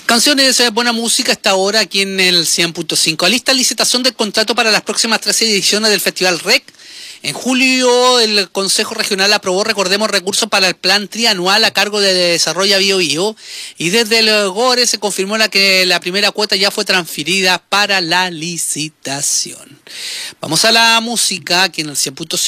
Canciones, buena música hasta ahora aquí en el 100.5. Alista licitación del contrato para las próximas 13 ediciones del Festival REC. En julio el Consejo Regional aprobó, recordemos, recursos para el plan trianual a cargo de Desarrollo Biobío, y desde el GORE se confirmó que la primera cuota ya fue transferida para la licitación. Vamos a la música aquí en el 100.5.